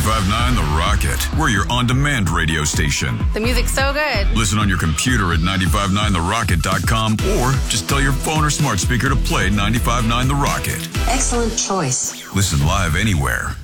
95.9 The Rocket. We're your on-demand radio station. The music's so good. Listen on your computer at 959therocket.com or just tell your phone or smart speaker to play 95.9 The Rocket. Excellent choice. Listen live anywhere